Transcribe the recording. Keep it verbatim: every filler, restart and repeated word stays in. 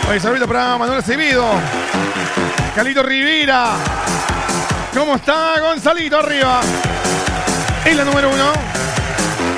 Oye, saludito para Manuel Acevedo. Calito Rivera. ¿Cómo está Gonzalito arriba? Es la número uno.